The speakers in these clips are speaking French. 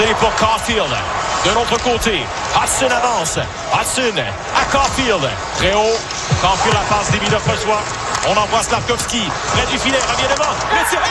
donné pour Caulfield. De l'autre côté, Hudson avance. Hudson à Caulfield. Très haut. Caulfield, la passe d'Emilov reçoit. On envoie Slavkovski. Près du filet, revient devant. Le tir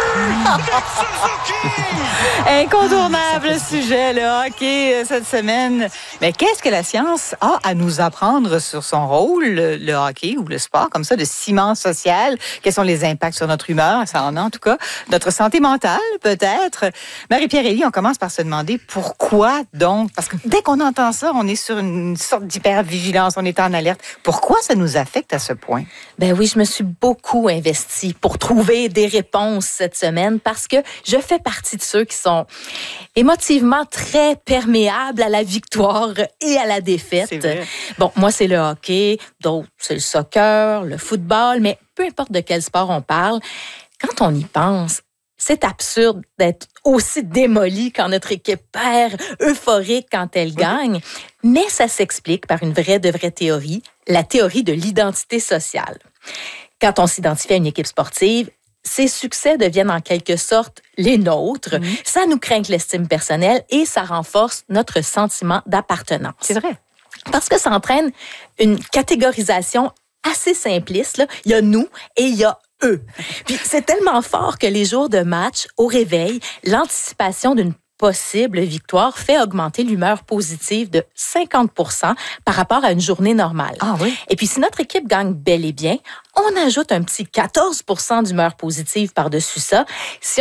Incontournable sujet, le hockey, cette semaine. Mais qu'est-ce que la science a à nous apprendre sur son rôle, le hockey ou le sport, comme ça, de ciment social? Quels sont les impacts sur notre humeur? Ça en a, en tout cas. Notre santé mentale, peut-être. Marie-Pierre Elie, on commence par se demander pourquoi donc? Parce que dès qu'on entend ça, on est sur une sorte d'hypervigilance, on est en alerte. Pourquoi ça nous affecte à ce point? Ben oui, je me suis beaucoup investie pour trouver des réponses cette semaine parce que je fais partie de ceux qui sont émotivement très perméables à la victoire et à la défaite. C'est vrai. Bon, moi, c'est le hockey, d'autres, c'est le soccer, le football, mais peu importe de quel sport on parle, quand on y pense, c'est absurde d'être aussi démoli quand notre équipe perd, euphorique quand elle gagne. Mais ça s'explique par une vraie théorie, la théorie de l'identité sociale. Quand on s'identifie à une équipe sportive, ses succès deviennent en quelque sorte les nôtres. Ça nous craint l'estime personnelle et ça renforce notre sentiment d'appartenance. C'est vrai. Parce que ça entraîne une catégorisation assez simpliste, là. Il y a nous et il y a eux. Puis c'est tellement fort que les jours de match, au réveil, l'anticipation d'une possible victoire fait augmenter l'humeur positive de 50% par rapport à une journée normale. Ah oui? Et puis, si notre équipe gagne bel et bien, on ajoute un petit 14% d'humeur positive par-dessus ça. Si